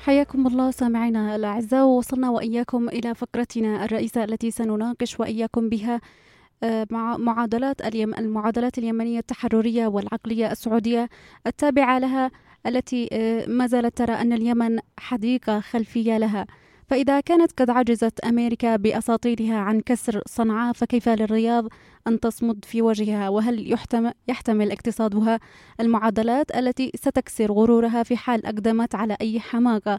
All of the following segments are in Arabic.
حياكم الله سامعينا الأعزاء، ووصلنا وإياكم إلى فقرتنا الرئيسة التي سنناقش وإياكم بها مع المعادلات اليمنية التحررية والعقلية السعودية التابعة لها، التي ما زالت ترى أن اليمن حديقة خلفية لها. فإذا كانت قد عجزت أمريكا بأساطيلها عن كسر صنعاء، فكيف للرياض أن تصمد في وجهها؟ وهل يحتمل اقتصادها المعادلات التي ستكسر غرورها في حال أقدمت على أي حماقة؟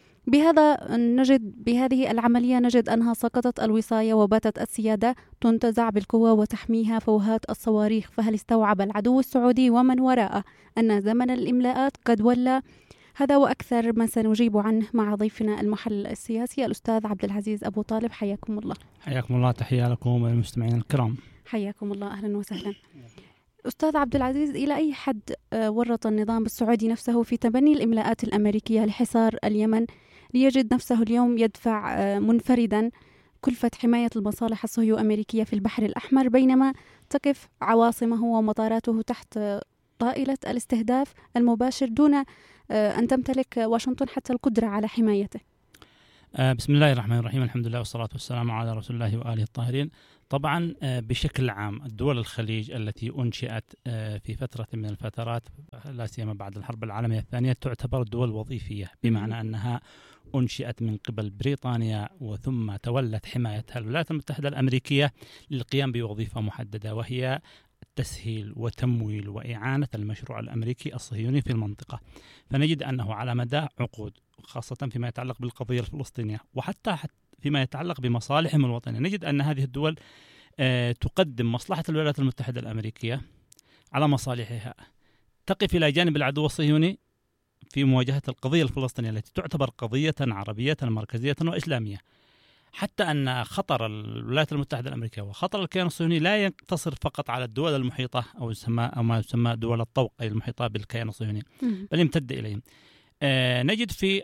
بهذه العملية نجد أنها سقطت الوصاية وباتت السيادة تنتزع بالقوة وتحميها فوهات الصواريخ. فهل استوعب العدو السعودي ومن وراءه أن زمن الإملاءات قد ولى؟ هذا وأكثر ما سنجيب عنه مع ضيفنا المحلل السياسي الأستاذ عبد العزيز أبو طالب. حياكم الله. حياكم الله، تحية لكم المستمعين الكرام. حياكم الله، أهلا وسهلا. أستاذ عبد العزيز، إلى أي حد ورط النظام السعودي نفسه في تبني الإملاءات الأمريكية لحصار اليمن ليجد نفسه اليوم يدفع منفردا كلفة حماية المصالح الصهيو أمريكية في البحر الأحمر، بينما تقف عواصمه ومطاراته تحت طائلة الاستهداف المباشر دون أن تمتلك واشنطن حتى القدرة على حمايته؟ بسم الله الرحمن الرحيم، الحمد لله والصلاة والسلام على رسول الله وآله الطاهرين. طبعا بشكل عام الدول الخليج التي أنشئت في فترة من الفترات، لا سيما بعد الحرب العالمية الثانية، تعتبر دول وظيفية، بمعنى أنها أنشئت من قبل بريطانيا وثم تولت حمايتها الولايات المتحدة الأمريكية للقيام بوظيفة محددة، وهي تسهيل وتمويل وإعانة المشروع الأمريكي الصهيوني في المنطقة. فنجد أنه على مدى عقود، خاصة فيما يتعلق بالقضية الفلسطينية وحتى فيما يتعلق بمصالحهم الوطنية، نجد أن هذه الدول تقدم مصلحة الولايات المتحدة الأمريكية على مصالحها، تقف إلى جانب العدو الصهيوني في مواجهة القضية الفلسطينية التي تعتبر قضية عربية مركزية وإسلامية. حتى أن خطر الولايات المتحدة الأمريكية وخطر الكيان الصهيوني لا يقتصر فقط على الدول المحيطة أو ما يسمى دول الطوق، أي المحيطة بالكيان الصهيوني، بل يمتد إليهم. نجد في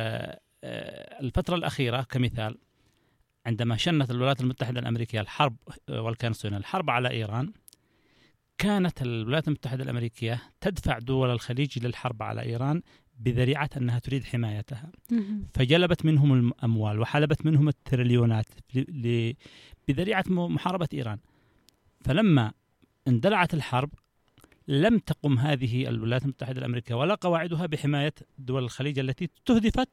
الفترة الأخيرة كمثال، عندما شنت الولايات المتحدة الأمريكية الحرب والكيان الصهيوني الحرب على إيران، كانت الولايات المتحدة الأمريكية تدفع دول الخليج للحرب على إيران بذريعة أنها تريد حمايتها، فجلبت منهم الأموال وحلبت منهم التريليونات بذريعة محاربة إيران. فلما اندلعت الحرب لم تقم هذه الولايات المتحدة الأمريكية ولا قواعدها بحماية دول الخليج التي تهدفت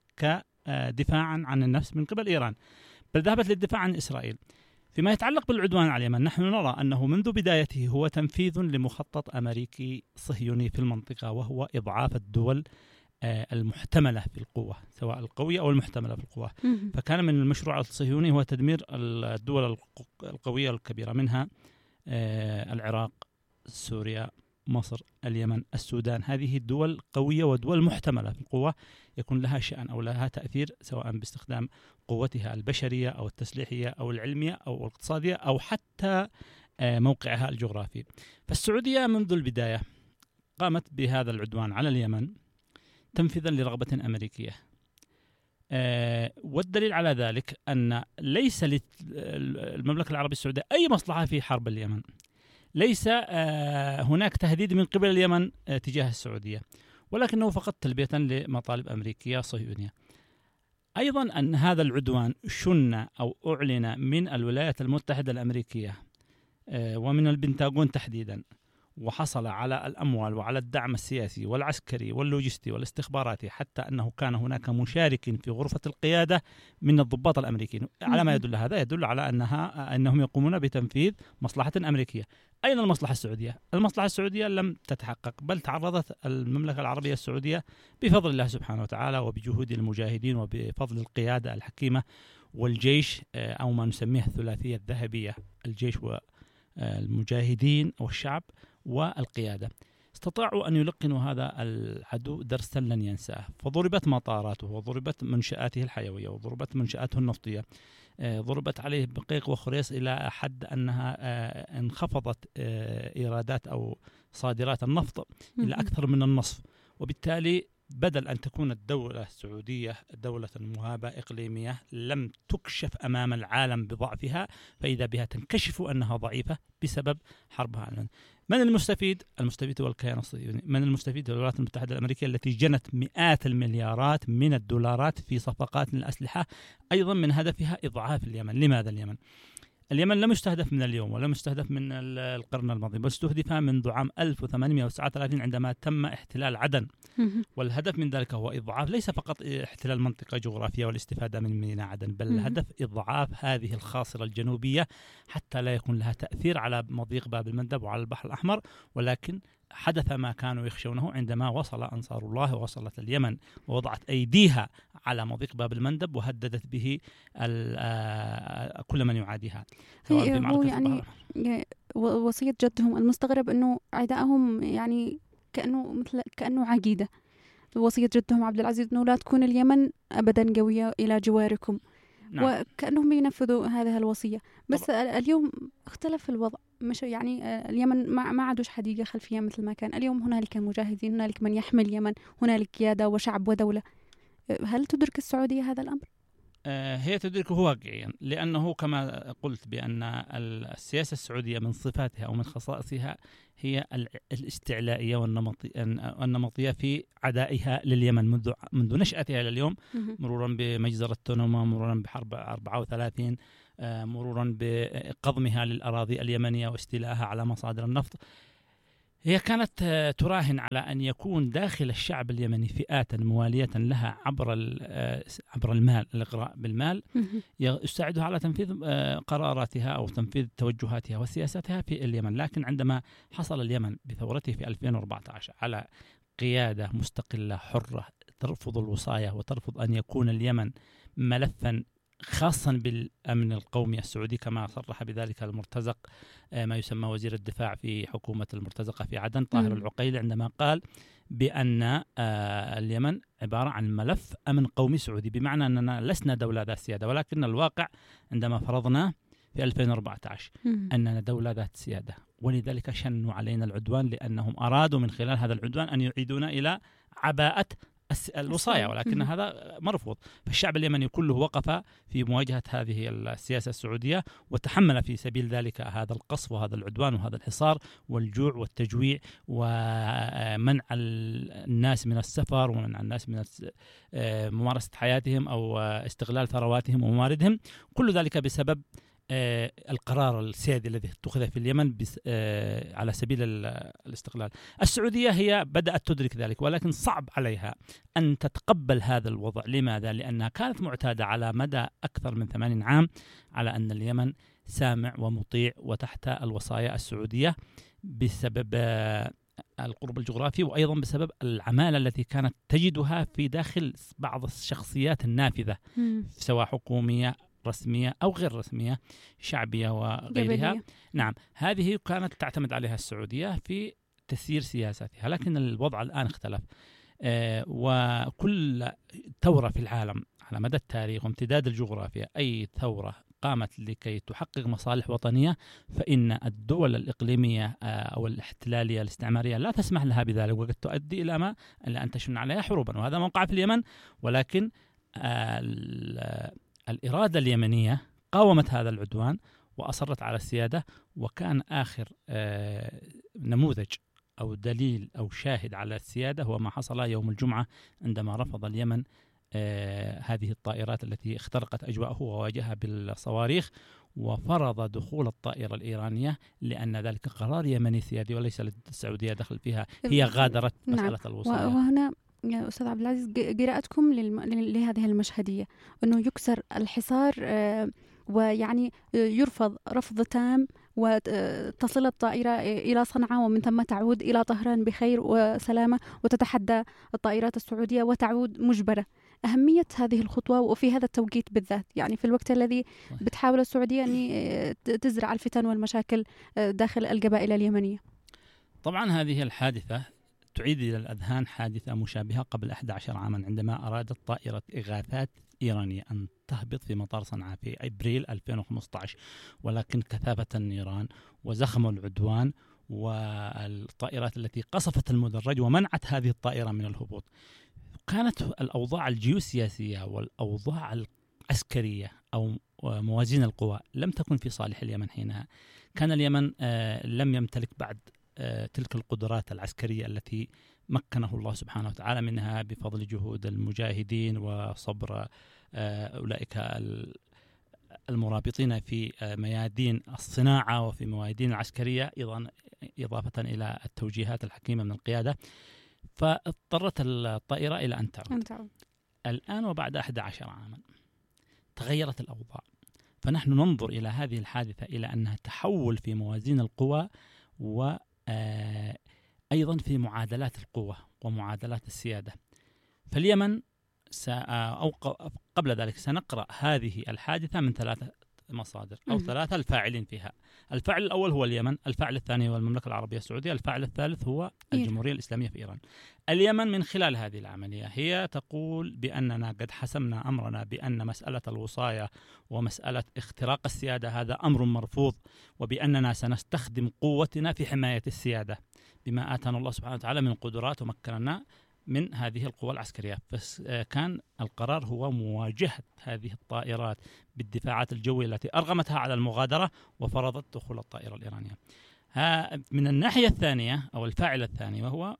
كدفاعا عن النفس من قبل إيران، بل ذهبت للدفاع عن إسرائيل. فيما يتعلق بالعدوان على اليمن، نحن نرى أنه منذ بدايته هو تنفيذ لمخطط أمريكي صهيوني في المنطقة، وهو إضعاف الدول المحتملة في القوة، سواء القوية أو المحتملة في القوة. فكان من المشروع الصهيوني هو تدمير الدول القوية الكبيرة، منها العراق، سوريا، مصر، اليمن، السودان. هذه الدول قوية ودول محتملة في القوة، يكون لها شأن أو لها تأثير سواء باستخدام قوتها البشرية أو التسليحية أو العلمية أو الاقتصادية أو حتى موقعها الجغرافي. فالسعودية منذ البداية قامت بهذا العدوان على اليمن تنفيذا لرغبة أمريكية، والدليل على ذلك أن ليس للمملكة العربية السعودية أي مصلحة في حرب اليمن، ليس هناك تهديد من قبل اليمن تجاه السعودية، ولكنه فقط تلبية لمطالب أمريكية صهيونية. أيضا أن هذا العدوان شن أو أعلن من الولايات المتحدة الأمريكية ومن البنتاغون تحديدا، وحصل على الأموال وعلى الدعم السياسي والعسكري واللوجستي والاستخباراتي، حتى أنه كان هناك مشارك في غرفة القيادة من الضباط الأمريكيين. على ما يدل هذا؟ يدل على أنهم يقومون بتنفيذ مصلحة أمريكية. أين المصلحة السعودية؟ المصلحة السعودية لم تتحقق، بل تعرضت المملكة العربية السعودية بفضل الله سبحانه وتعالى وبجهود المجاهدين وبفضل القيادة الحكيمة والجيش، أو ما نسميه الثلاثية الذهبية، الجيش والمجاهدين والشعب والقيادة، استطاعوا أن يلقنوا هذا العدو درسا لن ينساه. فضربت مطاراته وضربت منشآته الحيوية وضربت منشآته النفطية، ضربت عليه بقيق وخريص إلى حد أنها انخفضت إيرادات أو صادرات النفط إلى أكثر من النصف. وبالتالي بدل أن تكون الدولة السعودية دولة مهابة إقليمية لم تكشف أمام العالم بضعفها، فإذا بها تنكشف أنها ضعيفة بسبب حربها. من المستفيد؟ المستفيد هو الكيان الصهيوني. من المستفيد؟ الولايات المتحدة الأمريكية التي جنت مئات المليارات من الدولارات في صفقات الأسلحة، أيضا من هدفها إضعاف اليمن. لماذا اليمن؟ اليمن لم يستهدف من اليوم ولم يستهدف من القرن الماضي، بل استهدف منذ عام 1839 عندما تم احتلال عدن. والهدف من ذلك هو إضعاف، ليس فقط احتلال منطقة جغرافية والاستفادة من ميناء عدن، بل الهدف إضعاف هذه الخاصرة الجنوبية حتى لا يكون لها تأثير على مضيق باب المندب وعلى البحر الأحمر. ولكن حدث ما كانوا يخشونه عندما وصل أنصار الله ووصلت اليمن ووضعت أيديها على مضيق باب المندب وهددت به كل من يعاديها. هو يعني وصية جدهم. المستغرب أنه عدائهم يعني كأنه عقيدة. وصية جدهم عبد العزيز أنه لا تكون اليمن أبدا قوية إلى جواركم. نعم. وكأنهم ينفذوا هذه الوصية. بس اليوم اختلف الوضع، مش يعني اليمن ما عادوش حديقة خلفية مثل ما كان. اليوم هنالك مجاهدين، هنالك من يحمي اليمن، هنالك قيادة وشعب ودولة. هل تدرك السعودية هذا الأمر؟ هي تدركه واقعيا، لأنه كما قلت بأن السياسة السعودية من صفاتها أو من خصائصها هي الاستعلائية والنمطية في عدائها لليمن منذ نشأتها إلى اليوم، مرورا بمجزرة تونوما، مرورا بحرب 34، مرورا بقضمها للأراضي اليمنية واستيلائها على مصادر النفط. هي كانت تراهن على أن يكون داخل الشعب اليمني فئات موالية لها عبر المال، الإغراء بالمال، يساعدها على تنفيذ قراراتها أو تنفيذ توجهاتها وسياساتها في اليمن. لكن عندما حصل اليمن بثورته في 2014 على قيادة مستقلة حرة ترفض الوصاية وترفض أن يكون اليمن ملفا خاصا بالأمن القومي السعودي، كما صرح بذلك المرتزق ما يسمى وزير الدفاع في حكومة المرتزقة في عدن طاهر العقيلي، عندما قال بأن اليمن عبارة عن ملف أمن قومي سعودي، بمعنى أننا لسنا دولة ذات سيادة. ولكن الواقع عندما فرضنا في 2014 أننا دولة ذات سيادة، ولذلك شنوا علينا العدوان، لأنهم أرادوا من خلال هذا العدوان أن يعيدونا إلى عباءة الوصاية، ولكن هذا مرفوض. فالشعب اليمني كله وقف في مواجهة هذه السياسة السعودية وتحمل في سبيل ذلك هذا القصف وهذا العدوان وهذا الحصار والجوع والتجويع ومنع الناس من السفر ومنع الناس من ممارسة حياتهم أو استغلال ثرواتهم ومواردهم، كل ذلك بسبب القرار السيادي الذي اتخذ في اليمن على سبيل الاستقلال. السعودية هي بدأت تدرك ذلك، ولكن صعب عليها أن تتقبل هذا الوضع. لماذا؟ لأنها كانت معتادة على مدى أكثر من 80 عام على أن اليمن سامع ومطيع وتحت الوصايا السعودية بسبب القرب الجغرافي، وأيضا بسبب العمالة التي كانت تجدها في داخل بعض الشخصيات النافذة سواء حكومية رسمية أو غير رسمية، شعبية وغيرها جبلية. نعم، هذه كانت تعتمد عليها السعودية في تسيير سياساتها. لكن الوضع الآن اختلف، وكل ثورة في العالم على مدى التاريخ وامتداد الجغرافيا، أي ثورة قامت لكي تحقق مصالح وطنية، فإن الدول الإقليمية أو الاحتلالية الاستعمارية لا تسمح لها بذلك، وقد تؤدي إلى أن تشن عليها حروبا، وهذا ما وقع في اليمن. ولكن الإرادة اليمنية قاومت هذا العدوان وأصرت على السيادة. وكان آخر نموذج أو دليل أو شاهد على السيادة هو ما حصل يوم الجمعة عندما رفض اليمن هذه الطائرات التي اخترقت أجواءه وواجهها بالصواريخ، وفرض دخول الطائرة الإيرانية، لأن ذلك قرار يمني سيادي وليس للسعودية دخل فيها، هي غادرت مسألة الوصاية. وهنا يا أستاذ عبد العزيز قراءتكم لهذه المشهدية أنه يكسر الحصار ويعني يرفض رفض تام، وتصل الطائرة إلى صنعاء ومن ثم تعود إلى طهران بخير وسلامة، وتتحدى الطائرات السعودية وتعود مجبرة. أهمية هذه الخطوة وفي هذا التوقيت بالذات، يعني في الوقت الذي بتحاول السعودية أن تزرع الفتن والمشاكل داخل القبائل اليمنية. طبعا هذه الحادثة تعيد إلى الأذهان حادثة مشابهة قبل 11 عاما، عندما أرادت طائرة إغاثات إيرانية أن تهبط في مطار صنعاء في أبريل 2015، ولكن كثافة النيران وزخم العدوان والطائرات التي قصفت المدرج ومنعت هذه الطائرة من الهبوط. كانت الأوضاع الجيوسياسية والأوضاع العسكرية أو موازين القوى لم تكن في صالح اليمن حينها. كان اليمن لم يمتلك بعد تلك القدرات العسكرية التي مكنه الله سبحانه وتعالى منها بفضل جهود المجاهدين وصبر أولئك المرابطين في ميادين الصناعة وفي ميادين العسكرية، إضافة إلى التوجيهات الحكيمة من القيادة. فاضطرت الطائرة إلى أن تعود. الآن وبعد 11 عاما تغيرت الأوضاع، فنحن ننظر إلى هذه الحادثة إلى أنها تحول في موازين القوى، وأيضا في معادلات القوة ومعادلات السيادة. فاليمن أو قبل ذلك سنقرأ هذه الحادثة من 3 مصادر أو 3 الفاعلين فيها. الفاعل الأول هو اليمن، الفاعل الثاني هو المملكة العربية السعودية، الفاعل الثالث هو الجمهورية الإسلامية في إيران. اليمن من خلال هذه العملية هي تقول بأننا قد حسمنا أمرنا بأن مسألة الوصاية ومسألة اختراق السيادة هذا أمر مرفوض، وبأننا سنستخدم قوتنا في حماية السيادة بما آتانا الله سبحانه وتعالى من قدرات ومكننا من هذه القوى العسكرية. فكان القرار هو مواجهة هذه الطائرات بالدفاعات الجوية التي أرغمتها على المغادرة وفرضت دخول الطائرة الإيرانية. من الناحية الثانية أو الفاعل الثاني وهو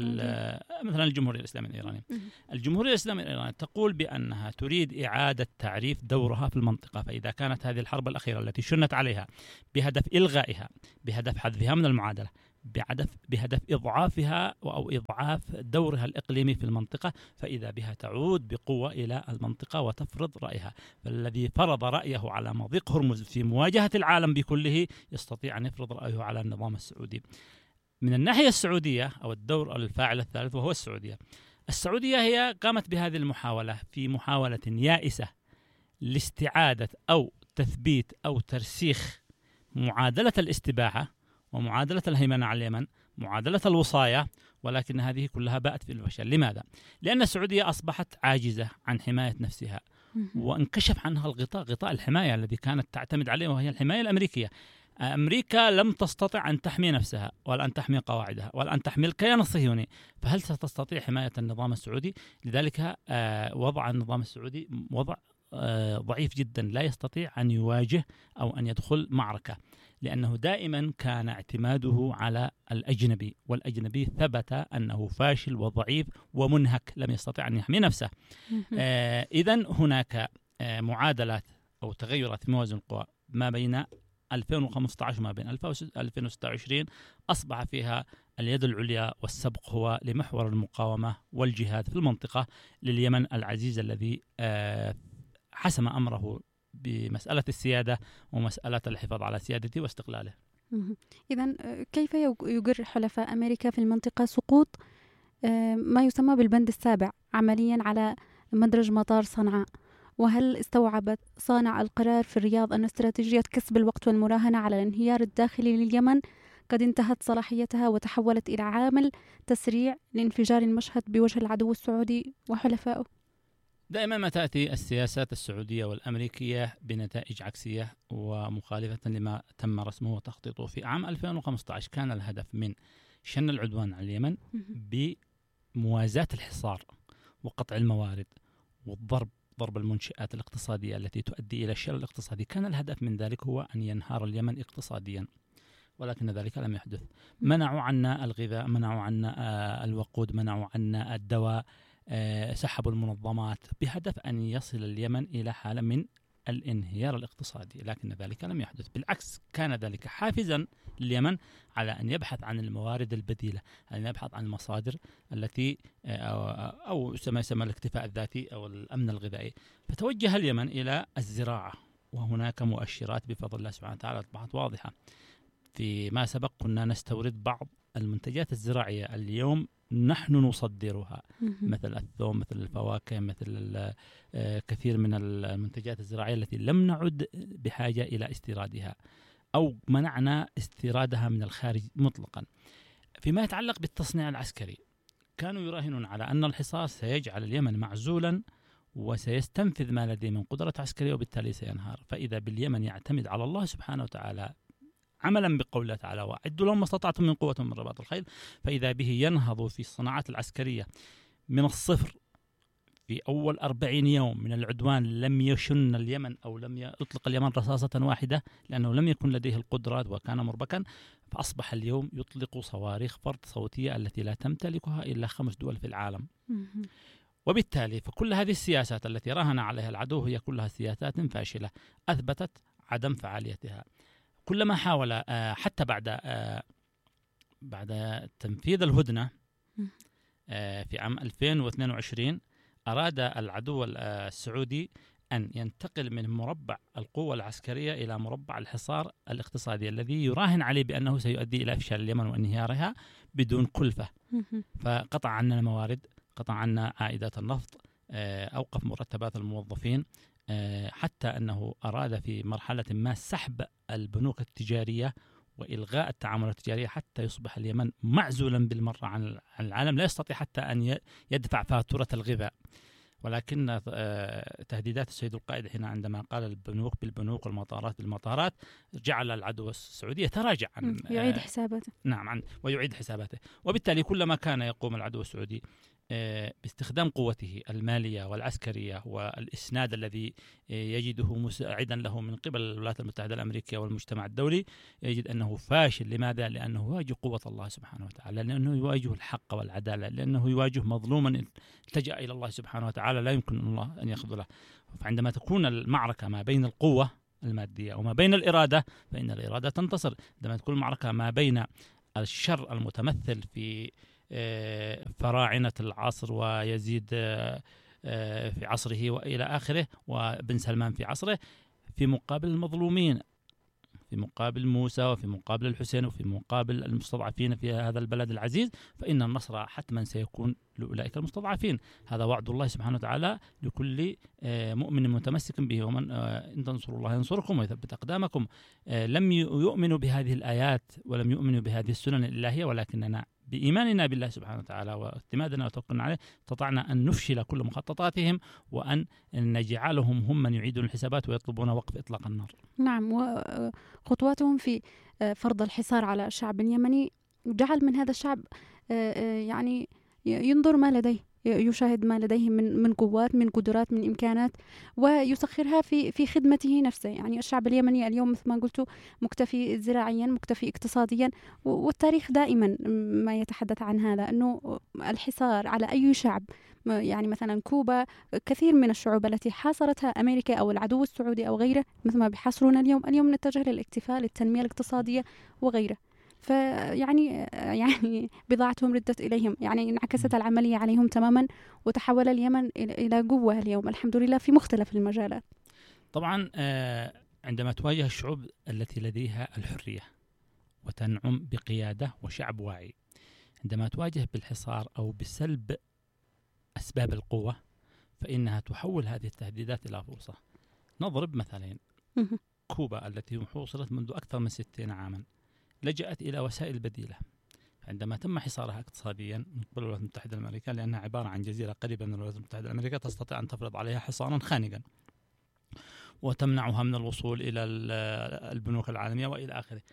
مثلا الجمهورية الإسلامية الإيرانية. الجمهورية الإسلامية الإيرانية تقول بأنها تريد إعادة تعريف دورها في المنطقة. فإذا كانت هذه الحرب الأخيرة التي شنت عليها بهدف إلغائها، بهدف حذفها من المعادلة، بهدف إضعافها أو إضعاف دورها الإقليمي في المنطقة، فإذا بها تعود بقوة إلى المنطقة وتفرض رأيها. فالذي فرض رأيه على مضيق هرمز في مواجهة العالم بكله يستطيع أن يفرض رأيه على النظام السعودي. من الناحية السعودية أو الدور الفاعل الثالث وهو السعودية هي قامت بهذه المحاولة في محاولة يائسة لاستعادة أو تثبيت أو ترسيخ معادلة الاستباحة ومعادلة الهيمنة على اليمن، معادلة الوصاية، ولكن هذه كلها باءت في الفشل. لماذا؟ لأن السعودية أصبحت عاجزة عن حماية نفسها، وانكشف عنها غطاء الحماية الذي كانت تعتمد عليه، وهي الحماية الأمريكية. أمريكا لم تستطع أن تحمي نفسها ولا أن تحمي قواعدها ولا أن تحمي الكيان الصهيوني، فهل ستستطيع حماية النظام السعودي؟ لذلك وضع النظام السعودي وضع ضعيف جدا، لا يستطيع أن يواجه أو أن يدخل معركة، لأنه دائما كان اعتماده على الأجنبي، والأجنبي ثبت أنه فاشل وضعيف ومنهك، لم يستطيع أن يحمي نفسه. إذن هناك معادلات أو تغيرات في موازين القوى ما بين 2015 وما بين 2026 أصبح فيها اليد العليا والسبق هو لمحور المقاومة والجهاد في المنطقة لليمن العزيز الذي حسم أمره بمسألة السيادة ومسألة الحفاظ على سيادته واستقلاله. إذن كيف يجر حلفاء أمريكا في المنطقة سقوط ما يسمى بالبند السابع عمليا على مدرج مطار صنعاء؟ وهل استوعبت صانع القرار في الرياض أن استراتيجية كسب الوقت والمراهنة على الانهيار الداخلي لليمن قد انتهت صلاحيتها وتحولت إلى عامل تسريع لانفجار المشهد بوجه العدو السعودي وحلفائه؟ دائما ما تأتي السياسات السعودية والأمريكية بنتائج عكسية ومخالفة لما تم رسمه وتخطيطه. في عام 2015 كان الهدف من شن العدوان على اليمن بموازاة الحصار وقطع الموارد ضرب المنشآت الاقتصادية التي تؤدي إلى الشلل الاقتصادي. كان الهدف من ذلك هو أن ينهار اليمن اقتصاديا، ولكن ذلك لم يحدث. منعوا عنا الغذاء، منعوا عنا الوقود، منعوا عنا الدواء، سحبوا المنظمات بهدف أن يصل اليمن إلى حالة من الانهيار الاقتصادي، لكن ذلك لم يحدث. بالعكس كان ذلك حافزا لليمن على أن يبحث عن الموارد البديلة، أن يبحث عن المصادر التي أو ما يسمى الاكتفاء الذاتي أو الأمن الغذائي. فتوجه اليمن إلى الزراعة، وهناك مؤشرات بفضل الله سبحانه وتعالى أصبحت واضحة. فيما سبق كنا نستورد بعض المنتجات الزراعية، اليوم نحن نصدرها، مثل الثوم، مثل الفواكه، مثل كثير من المنتجات الزراعية التي لم نعد بحاجة إلى استيرادها أو منعنا استيرادها من الخارج مطلقا. فيما يتعلق بالتصنيع العسكري كانوا يراهنون على أن الحصار سيجعل اليمن معزولا وسيستنفذ ما لديه من قدرة عسكرية وبالتالي سينهار. فإذا باليمن يعتمد على الله سبحانه وتعالى عملا بقوله تعالى وأعدوا لهم ما استطعتم من قوة من رباط الخيل، فإذا به ينهض في الصناعات العسكرية من الصفر. في أول 40 يوم من العدوان لم يشن اليمن أو لم يطلق اليمن رصاصة واحدة، لأنه لم يكن لديه القدرات وكان مربكا. فأصبح اليوم يطلق صواريخ فرد صوتية التي لا تمتلكها إلا 5 دول في العالم. وبالتالي فكل هذه السياسات التي راهن عليها العدو هي كلها سياسات فاشلة أثبتت عدم فعاليتها. كلما حاول حتى بعد تنفيذ الهدنة في عام 2022 أراد العدو السعودي أن ينتقل من مربع القوة العسكرية إلى مربع الحصار الاقتصادي الذي يراهن عليه بأنه سيؤدي إلى إفشال اليمن وانهيارها بدون كلفة. فقطع عنا الموارد، قطع عنا عائدات النفط، أوقف مرتبات الموظفين، حتى أنه أراد في مرحلة ما سحب البنوك التجارية وإلغاء التعاملات التجارية حتى يصبح اليمن معزولا بالمرة عن العالم، لا يستطيع حتى أن يدفع فاتورة الغذاء. ولكن تهديدات السيد القائد هنا عندما قال البنوك بالبنوك والمطارات بالمطارات جعل العدو السعودي يتراجع عن يعيد حساباته. نعم، ويعيد حساباته. وبالتالي كلما كان يقوم العدو السعودي باستخدام قوته المالية والعسكرية والإسناد الذي يجده مساعدا له من قبل الولايات المتحدة الأمريكية والمجتمع الدولي، يجد أنه فاشل. لماذا؟ لأنه يواجه قوة الله سبحانه وتعالى، لأنه يواجه الحق والعدالة، لأنه يواجه مظلوما التجأ إلى الله سبحانه وتعالى لا يمكن الله أن يخذله. فعندما تكون المعركة ما بين القوة المادية وما بين الإرادة فإن الإرادة تنتصر. عندما تكون المعركة ما بين الشر المتمثل في فراعنة العصر ويزيد في عصره وإلى آخره وبن سلمان في عصره في مقابل المظلومين، في مقابل موسى وفي مقابل الحسين وفي مقابل المستضعفين في هذا البلد العزيز، فإن النصر حتما سيكون لأولئك المستضعفين. هذا وعد الله سبحانه وتعالى لكل مؤمن متمسك به. ومن إن تنصروا الله ينصركم ويثبت أقدامكم. لم يؤمنوا بهذه الآيات ولم يؤمنوا بهذه السنن الإلهية، ولكننا بإيماننا بالله سبحانه وتعالى واعتمادنا وتوكلنا عليه استطعنا أن نفشل كل مخططاتهم وأن نجعلهم هم من يعيدون الحسابات ويطلبون وقف إطلاق النار. نعم، وخطواتهم في فرض الحصار على الشعب اليمني جعل من هذا الشعب يعني ينظر ما لديه، يشاهد ما لديه من قوات، من قدرات، من إمكانات، ويسخرها في خدمته نفسه. يعني الشعب اليمني اليوم مثل ما قلت مكتفي زراعيا، مكتفي اقتصاديا، والتاريخ دائما ما يتحدث عن هذا، أنه الحصار على أي شعب، يعني مثلا كوبا، كثير من الشعوب التي حاصرتها أمريكا أو العدو السعودي أو غيره مثل ما بيحاصرون اليوم نتجه للاكتفاء، للتنمية الاقتصادية وغيره. فيعني بضاعتهم ردت إليهم، يعني انعكست العملية عليهم تماما، وتحول اليمن إلى قوة اليوم الحمد لله في مختلف المجالات. طبعا عندما تواجه الشعوب التي لديها الحرية وتنعم بقيادة وشعب واعي، عندما تواجه بالحصار أو بسلب أسباب القوة فإنها تحول هذه التهديدات إلى فرصة. نضرب مثالين. كوبا التي حوصرت منذ أكثر من 60 عاما لجأت إلى وسائل بديلة. عندما تم حصارها اقتصاديا من قبل الولايات المتحدة الأمريكية، لأنها عبارة عن جزيرة قريبة من الولايات المتحدة الأمريكية تستطيع أن تفرض عليها حصارا خانقا وتمنعها من الوصول إلى البنوك العالمية وإلى آخره.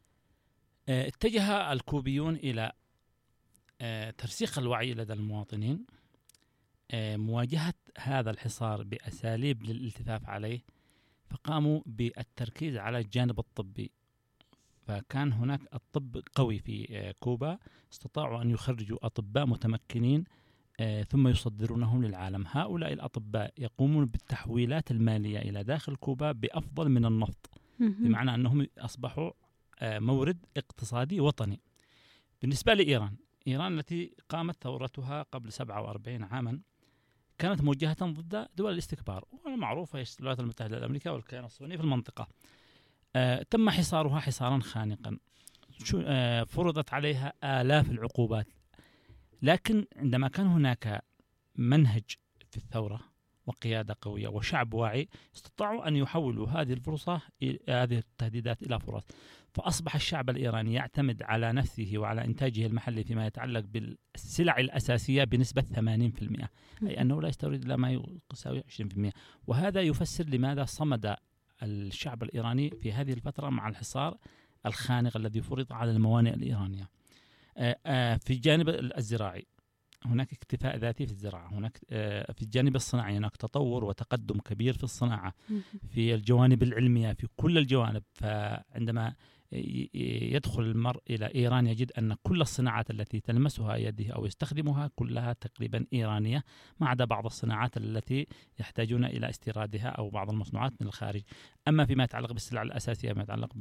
اتجه الكوبيون إلى ترسيخ الوعي لدى المواطنين، مواجهة هذا الحصار بأساليب للالتفاف عليه، فقاموا بالتركيز على الجانب الطبي. فكان هناك الطب قوي في كوبا، استطاعوا أن يخرجوا أطباء متمكنين ثم يصدرونهم للعالم. هؤلاء الأطباء يقومون بالتحويلات المالية إلى داخل كوبا بأفضل من النفط، بمعنى أنهم أصبحوا مورد اقتصادي وطني. بالنسبة لإيران، إيران التي قامت ثورتها قبل 47 عاما كانت موجهة ضد دول الاستكبار، والمعروفة الولايات المتحدة الأمريكية والكيان الصهيوني في المنطقة. تم حصارها حصارا خانقا، فرضت عليها آلاف العقوبات. لكن عندما كان هناك منهج في الثورة وقيادة قوية وشعب واعي، استطاعوا أن يحولوا هذه الفرصة، هذه التهديدات إلى فرص. فأصبح الشعب الإيراني يعتمد على نفسه وعلى إنتاجه المحلي فيما يتعلق بالسلع الأساسية بنسبة 80%، أي أنه لا يستورد إلا ما يساوي 20%. وهذا يفسر لماذا صمد الشعب الإيراني في هذه الفترة مع الحصار الخانق الذي فرض على الموانئ الإيرانية. في الجانب الزراعي هناك اكتفاء ذاتي في الزراعة، هناك في الجانب الصناعي هناك تطور وتقدم كبير في الصناعة، في الجوانب العلمية، في كل الجوانب. فعندما يدخل المرء إلى إيران يجد أن كل الصناعات التي تلمسها يده أو يستخدمها كلها تقريبا إيرانية، ما عدا بعض الصناعات التي يحتاجون إلى استيرادها أو بعض المصنوعات من الخارج. أما فيما يتعلق بالسلع الأساسية، ما يتعلق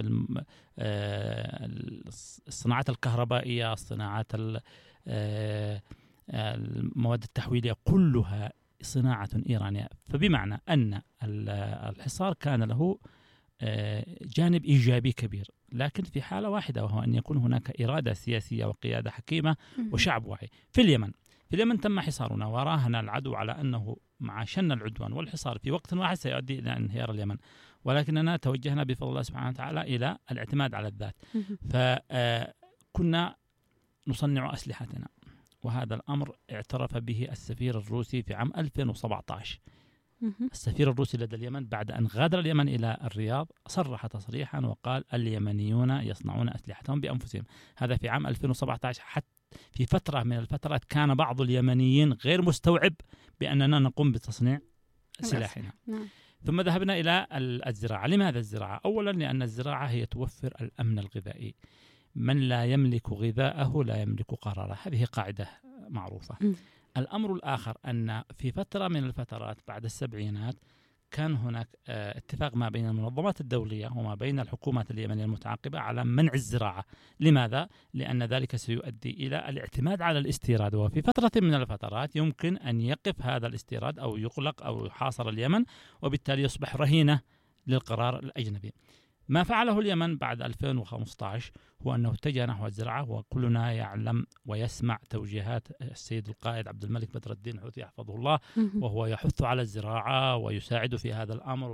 بالصناعات الكهربائية، الصناعات المواد التحويلية، كلها صناعة إيرانية. فبمعنى أن الحصار كان له جانب إيجابي كبير، لكن في حالة واحدة، وهو أن يكون هناك إرادة سياسية وقيادة حكيمة وشعب واعي. في اليمن تم حصارنا، وراهن العدو على أنه مع شن العدوان والحصار في وقت واحد سيؤدي إلى انهيار اليمن، ولكننا توجهنا بفضل الله سبحانه وتعالى إلى الاعتماد على الذات. فكنا نصنع أسلحتنا، وهذا الأمر اعترف به السفير الروسي في عام 2017. السفير الروسي لدى اليمن بعد أن غادر اليمن إلى الرياض صرح تصريحا وقال: اليمنيون يصنعون أسلحتهم بأنفسهم. هذا في عام 2017. حتى في فترة من الفترات كان بعض اليمنيين غير مستوعب بأننا نقوم بتصنيع سلاحنا. ثم ذهبنا إلى الزراعة. لماذا الزراعة؟ أولا لأن الزراعة هي توفر الأمن الغذائي. من لا يملك غذاءه لا يملك قراره، هذه قاعدة معروفة. الأمر الآخر أن في فترة من الفترات بعد السبعينات كان هناك اتفاق ما بين المنظمات الدولية وما بين الحكومات اليمنية المتعاقبة على منع الزراعة. لماذا؟ لأن ذلك سيؤدي إلى الاعتماد على الاستيراد، وفي فترة من الفترات يمكن أن يقف هذا الاستيراد أو يغلق أو يحاصر اليمن، وبالتالي يصبح رهينة للقرار الأجنبي. ما فعله اليمن بعد 2015 هو أنه اتجه نحو الزراعة، وكلنا يعلم ويسمع توجيهات السيد القائد عبد الملك بدر الدين الحوثي حفظه الله، وهو يحث على الزراعة ويساعد في هذا الأمر،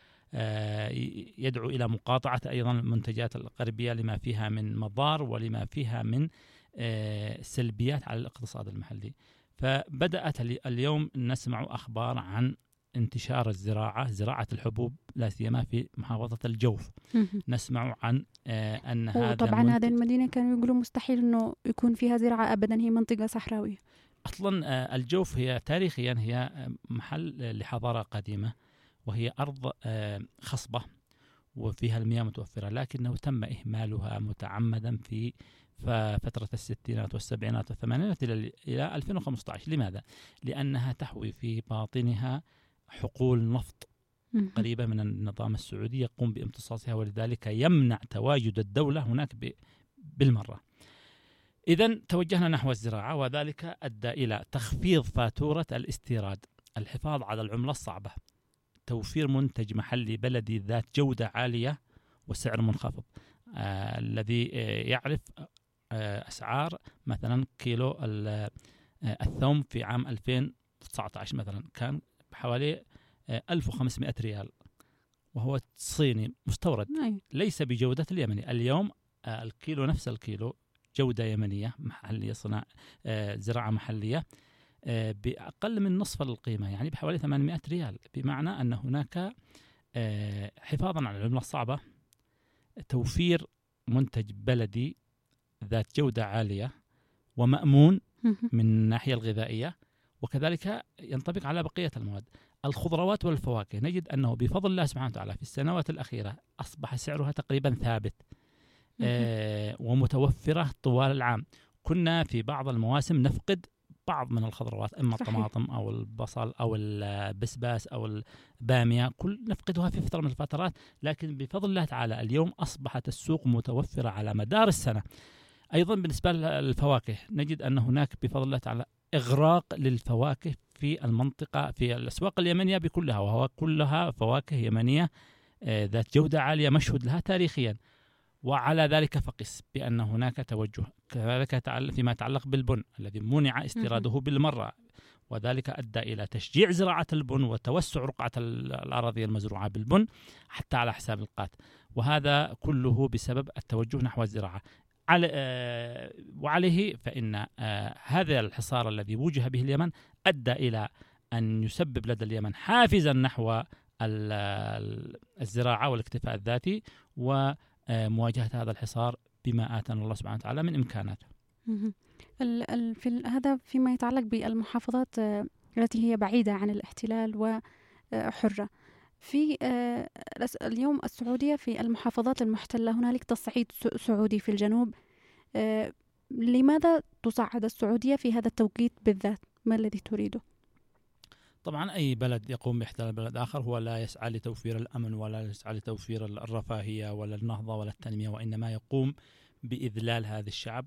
ويدعو إلى مقاطعة أيضا المنتجات الغربية لما فيها من مضار ولما فيها من سلبيات على الاقتصاد المحلي. فبدأت اليوم نسمع أخبار عن انتشار الزراعة، زراعة الحبوب لا سيما في محافظة الجوف. نسمع عن أن هذا طبعا هذه المدينة كانوا يقولوا مستحيل أنه يكون فيها زراعة أبدا، هي منطقة صحراوية. أصلا الجوف هي تاريخيا هي محل لحضارة قديمة، وهي أرض خصبة وفيها المياه متوفرة، لكنه تم إهمالها متعمدا في فترة الستينات والسبعينات والثمانينات إلى 2015. لماذا؟ لأنها تحوي في باطنها حقول نفط قريبة من النظام السعودي يقوم بامتصاصها، ولذلك يمنع تواجد الدولة هناك بالمرة. إذن توجهنا نحو الزراعة، وذلك أدى إلى تخفيض فاتورة الاستيراد، الحفاظ على العملة الصعبة، توفير منتج محلي بلدي ذات جودة عالية وسعر منخفض. الذي يعرف أسعار مثلا كيلو الثوم في عام 2019 مثلا كان بحوالي 1500 ريال، وهو صيني مستورد ليس بجودة اليمني. اليوم الكيلو نفس الكيلو جودة يمنية محلية، زراعة محلية، بأقل من نصف القيمة، يعني بحوالي 800 ريال. بمعنى أن هناك حفاظا على العملة الصعبة، توفير منتج بلدي ذات جودة عالية ومأمون من الناحية الغذائية، وكذلك ينطبق على بقية المواد. الخضروات والفواكه نجد أنه بفضل الله سبحانه وتعالى في السنوات الأخيرة أصبح سعرها تقريبا ثابت ومتوفرة طوال العام. كنا في بعض المواسم نفقد بعض من الخضروات، إما الطماطم أو البصل أو البسباس أو البامية، كل نفقدها في فترة من الفترات، لكن بفضل الله تعالى اليوم أصبحت السوق متوفرة على مدار السنة. أيضا بالنسبة للفواكه نجد أن هناك بفضل الله تعالى إغراق للفواكه في المنطقة، في الأسواق اليمنية بكلها، وهو كلها فواكه يمنية ذات جودة عالية مشهود لها تاريخيا. وعلى ذلك فقس بأن هناك توجه كذلك فيما يتعلق بالبن الذي منع استيراده بالمرة، وذلك أدى إلى تشجيع زراعة البن وتوسع رقعة الأراضي المزروعة بالبن حتى على حساب القات، وهذا كله بسبب التوجه نحو الزراعة. وعليه فإن هذا الحصار الذي وجه به اليمن أدى إلى أن يسبب لدى اليمن حافزا نحو الزراعة والاكتفاء الذاتي ومواجهة هذا الحصار بما آتانا الله سبحانه وتعالى من إمكاناته. هذا فيما يتعلق بالمحافظات التي هي بعيدة عن الاحتلال وحرة. في اليوم السعودية في المحافظات المحتلة هنالك تصعيد سعودي في الجنوب. لماذا تصعد السعودية في هذا التوقيت بالذات؟ ما الذي تريده؟ طبعا أي بلد يقوم باحتلال بلد آخر هو لا يسعى لتوفير الأمن ولا يسعى لتوفير الرفاهية ولا النهضة ولا التنمية، وإنما يقوم بإذلال هذا الشعب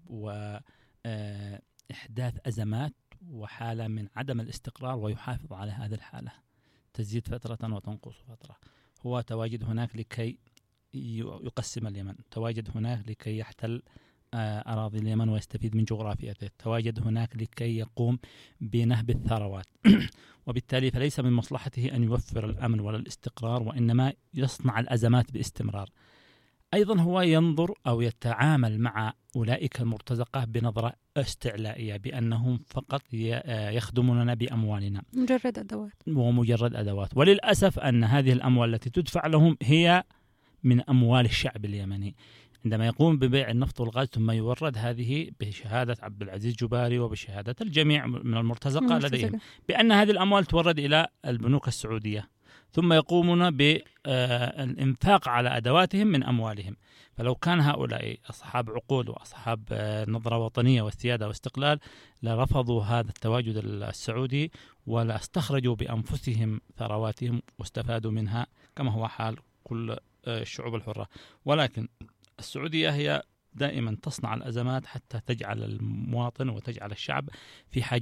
وإحداث أزمات وحالة من عدم الاستقرار، ويحافظ على هذه الحالة، تزيد فترة وتنقص فترة. هو تواجد هناك لكي يقسم اليمن، تواجد هناك لكي يحتل أراضي اليمن ويستفيد من جغرافيته، تواجد هناك لكي يقوم بنهب الثروات وبالتالي فليس من مصلحته أن يوفر الأمن ولا الاستقرار، وإنما يصنع الأزمات باستمرار. أيضا هو ينظر أو يتعامل مع أولئك المرتزقة بنظرة استعلائية، بأنهم فقط يخدموننا بأموالنا، مجرد أدوات. وللأسف أن هذه الأموال التي تدفع لهم هي من أموال الشعب اليمني. عندما يقوم ببيع النفط والغاز ثم يورد هذه بشهادة عبد العزيز جباري وبشهادة الجميع من المرتزقة لديهم بأن هذه الأموال تورد إلى البنوك السعودية، ثم يقومون بالإنفاق على أدواتهم من أموالهم. فلو كان هؤلاء أصحاب عقول وأصحاب نظرة وطنية واستيادة واستقلال لرفضوا هذا التواجد السعودي، ولا استخرجوا بأنفسهم ثرواتهم واستفادوا منها كما هو حال كل الشعوب الحرة. ولكن السعودية هي دائما تصنع الأزمات حتى تجعل المواطن وتجعل الشعب في حاجة